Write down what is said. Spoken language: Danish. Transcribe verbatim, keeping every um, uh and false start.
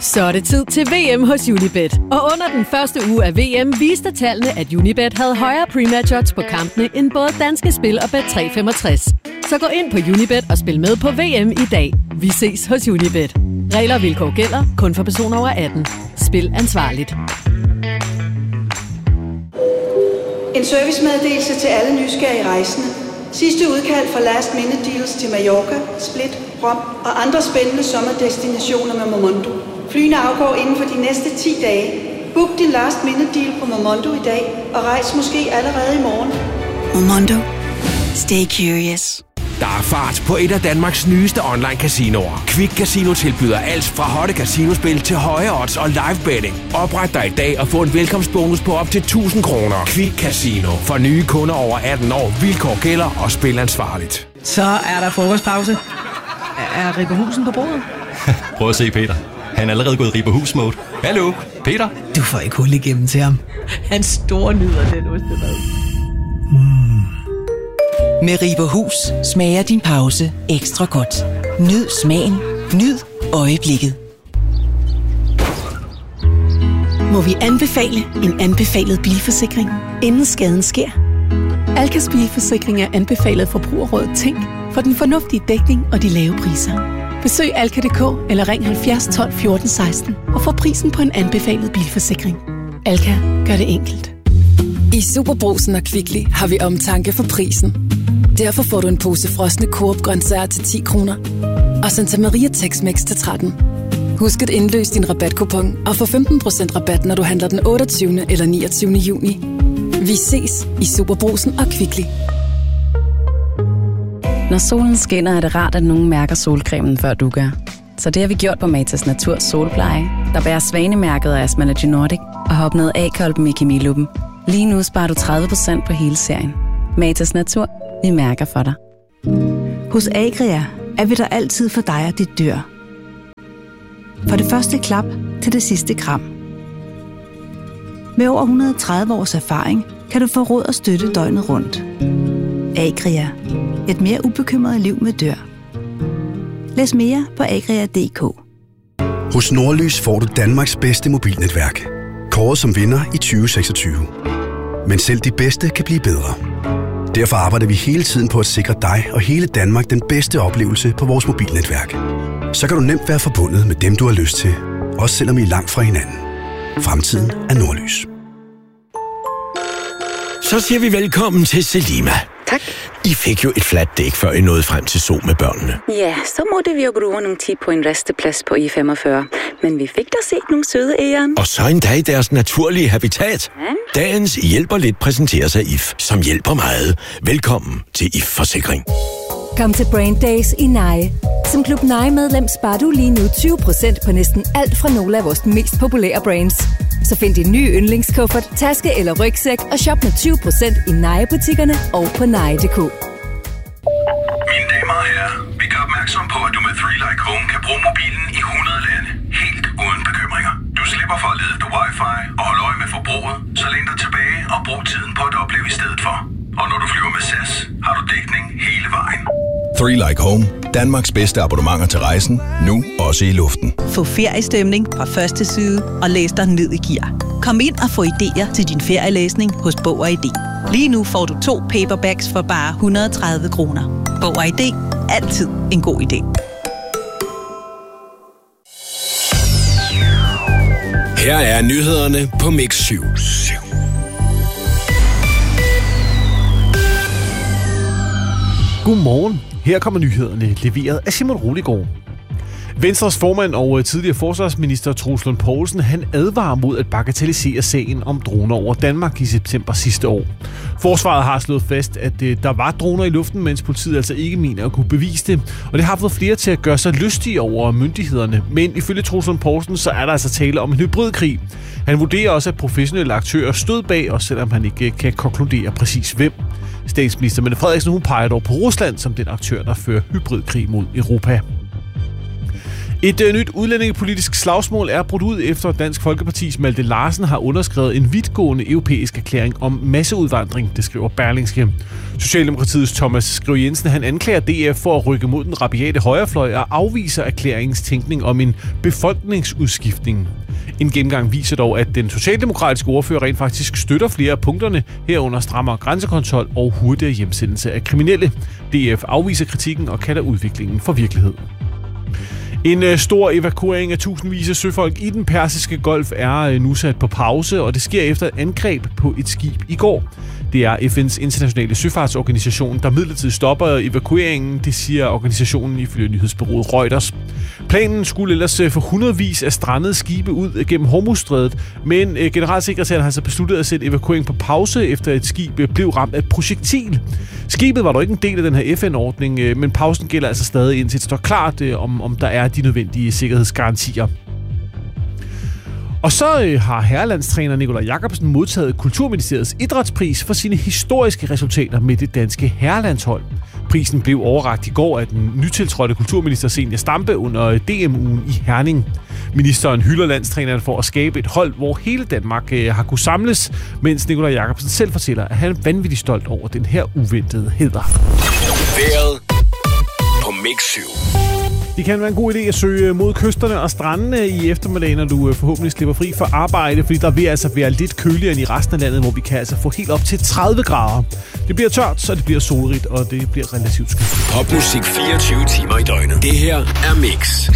Så er det tid til V M hos Unibet. Og under den første uge af V M viste tallene, at Unibet havde højere pre-match odds på kampene end både Danske Spil og Bet tre femogtres. Så gå ind på Unibet og spil med på V M i dag. Vi ses hos Unibet. Regler og vilkår gælder kun for personer over atten. Spil ansvarligt. En servicemeddelelse til alle nysgerrige rejsende. Sidste udkald fra Last Minute Deals til Mallorca, Split, Rom og andre spændende sommerdestinationer med Momondo. Flyene afgår inden for de næste ti dage. Book din Last Minute Deal på Momondo i dag og rejs måske allerede i morgen. Momondo. Stay curious. Der er fart på et af Danmarks nyeste online-casinoer. Quick Casino tilbyder alt fra hotte casinospil til høje odds og live betting. Opret dig i dag og få en velkomstbonus på op til tusind kroner. Quick Casino. For nye kunder over atten år. Vilkår gælder og spil ansvarligt. Så er der frokostpause. Er Ribe Husen på bordet? Prøv at se, Peter. Han er allerede gået i Ribe Hus-mode. Hallo, Peter? Du får ikke hul igennem til ham. Han store nyder den ostemad. Mm. Med Ribe Hus smager din pause ekstra godt. Nyd smagen. Nyd øjeblikket. Må vi anbefale en anbefalet bilforsikring, inden skaden sker? Alkas bilforsikring er anbefalet Forbrugerrådet Tænk for den fornuftige dækning og de lave priser. Besøg alka punktum d k eller ring halvfjerds tolv fjorten seksten og få prisen på en anbefalet bilforsikring. Alka gør det enkelt. I Superbrugsen og Kvickly har vi omtanke for prisen. Derfor får du en pose frosne Coop grøntsager til ti kroner og Santa Maria Tex-Mex til tretten. Husk at indløse din rabatkupon og få femten procent rabat, når du handler den otteogtyvende eller niogtyvende juni. Vi ses i Superbrugsen og Kvickly. Når solen skinner, er det rart, at nogen mærker solcremen, før du gør. Så det har vi gjort på Matas Natur Solpleje, der bærer svanemærket af Asmalogy Nordic og har opnået A-kolben i Kemiluppen. Lige nu sparer du tredive procent på hele serien. Matas Natur, vi mærker for dig. Hos Agria er vi der altid for dig og dit dyr. For det første klap til det sidste kram. Med over et hundrede og tredive års erfaring kan du få råd og støtte døgnet rundt. Agria. Et mere ubekymret liv med dyr. Læs mere på agria punktum d k. Hos Nordlys får du Danmarks bedste mobilnetværk. Kåret som vinder i tyve seksogtyve. Men selv de bedste kan blive bedre. Derfor arbejder vi hele tiden på at sikre dig og hele Danmark den bedste oplevelse på vores mobilnetværk. Så kan du nemt være forbundet med dem, du har lyst til. Også selvom I er langt fra hinanden. Fremtiden er Nordlys. Så siger vi velkommen til Selima. Tak. I fik jo et fladt dæk, før I nåede frem til Zoo med børnene. Ja, så måtte vi jo bruge nogle tid på en resteplads på I femogfyrre. Men vi fik da set nogle søde æren. Og så endda i deres naturlige habitat. Ja. Dagens Hjælper Lidt præsenteres af I F, som hjælper meget. Velkommen til I F-forsikring. Kom til Brain Days i Nye. Som Klub Nye-medlem sparer du lige nu tyve procent på næsten alt fra nogle af vores mest populære brands. Så find din nye yndlingskuffert, taske eller rygsæk og shop med tyve procent i Nye-butikkerne og på nye punktum d k. Mine damer og herrer, vi gør opmærksom på, at du med three like Home kan bruge mobilen i hundrede lande, helt uden bekymringer. Du slipper for at lede efter wifi og holde øje med forbruget, så læn dig tilbage og brug tiden på at opleve i stedet for. Og når du flyver med S A S, har du dækning hele vejen. three like Home. Danmarks bedste abonnementer til rejsen. Nu også i luften. Få feriestemning fra første side og læs dig ned i gear. Kom ind og få idéer til din ferielæsning hos Bog og I D. Lige nu får du to paperbacks for bare et hundrede og tredive kroner. Bog og I D. Altid en god idé. Her er nyhederne på Mix syv. Godmorgen. Her kommer nyhederne, leveret af Simon Roligård. Venstres formand og tidligere forsvarsminister Troels Lund Poulsen, han advarer mod at bagatellisere sagen om droner over Danmark i september sidste år. Forsvaret har slået fast, at der var droner i luften, mens politiet altså ikke mener at kunne bevise det. Og det har fået flere til at gøre sig lystige over myndighederne. Men ifølge Troels Lund Poulsen, så er der altså tale om en hybridkrig. Han vurderer også, at professionelle aktører stod bag, også selvom han ikke kan konkludere præcis hvem. Statsminister Mette Frederiksen, hun peger dog på Rusland som den aktør, der fører hybridkrig mod Europa. Et øh, nyt udlændingepolitisk slagsmål er brudt ud efter Dansk Folkepartis Malte Larsen har underskrevet en vidtgående europæisk erklæring om masseudvandring, det skriver Berlingske. Socialdemokratiets Thomas Skriv Jensen han anklager D F for at rykke mod den rabiate højrefløj og afviser erklæringens tænkning om en befolkningsudskiftning. En gennemgang viser dog, at den socialdemokratiske ordfører rent faktisk støtter flere af punkterne, herunder strammere grænsekontrol og hurtigere hjemsendelse af kriminelle. D F afviser kritikken og kalder udviklingen for virkelighed. En stor evakuering af tusindvis af søfolk i den persiske golf er nu sat på pause, og det sker efter et angreb på et skib i går. Det er F N's internationale søfartsorganisation, der midlertidigt stopper evakueringen, det siger organisationen ifølge nyhedsbureauet Reuters. Planen skulle ellers få hundredvis af strandede skibe ud gennem Hormuzstrædet, men generalsekretæren har altså besluttet at sætte evakueringen på pause, efter et skib blev ramt af et projektil. Skibet var dog ikke en del af den her F N-ordning, men pausen gælder altså stadig indtil det står klart, om, om der er de nødvendige sikkerhedsgarantier. Og så øh, har herrelandstræner Nikolaj Jakobsen modtaget Kulturministeriets idrætspris for sine historiske resultater med det danske herrelandshold. Prisen blev overrakt i går af den nytiltrådte kulturminister Zenia Stampe under D M-ugen i Herning. Ministeren hylder landstræneren for at skabe et hold, hvor hele Danmark øh, har kunnet samles, mens Nikolaj Jakobsen selv fortæller, at han er vanvittigt stolt over den her uventede hæder. Vejret på Mix syv. Det kan være en god idé at søge mod kysterne og strandene i eftermiddag, når du forhåbentlig slipper fri for arbejde, fordi der vil altså være lidt køligere end i resten af landet, hvor vi kan altså få helt op til tredive grader. Det bliver tørt, så det bliver solrigt, og det bliver relativt skyet. Popmusik fireogtyve timer i døgnet. Det her er Mix.